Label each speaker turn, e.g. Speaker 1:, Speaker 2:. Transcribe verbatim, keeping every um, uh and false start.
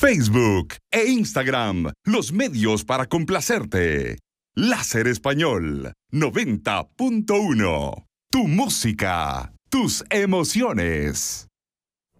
Speaker 1: Facebook e Instagram, los medios para complacerte. Láser Español noventa punto uno. Tu música, tus emociones.